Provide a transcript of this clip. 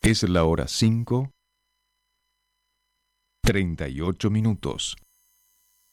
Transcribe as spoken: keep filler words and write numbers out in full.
Es la hora cinco, treinta y ocho minutos.